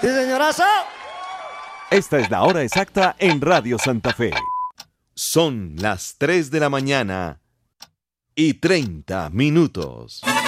¿Sí, señorazo? Esta es la hora exacta en Radio Santa Fe. Son las 3 de la mañana y 30 minutos.